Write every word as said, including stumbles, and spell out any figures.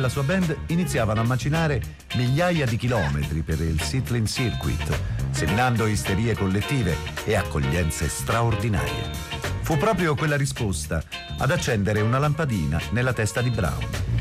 la sua band iniziavano a macinare migliaia di chilometri per il Seattlein Circuit, seminando isterie collettive e accoglienze straordinarie. Fu proprio quella risposta ad accendere una lampadina nella testa di Brown.